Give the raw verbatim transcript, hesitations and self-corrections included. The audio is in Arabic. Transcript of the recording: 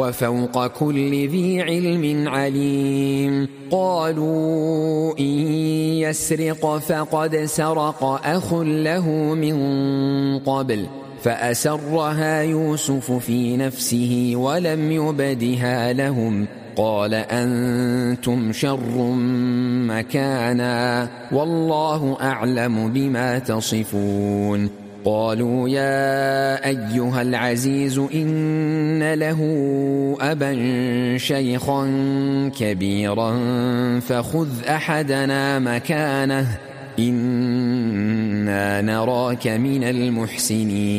وفوق كل ذي علم عليم. قالوا إن يسرق فقد سرق أخ له من قبل فأسرها يوسف في نفسه ولم يبدها لهم قال أنتم شر مكانا والله أعلم بما تصفون. قالوا يا أيها العزيز إن له أبا شيخا كبيرا فخذ أحدنا مكانه إنا نراك من المحسنين.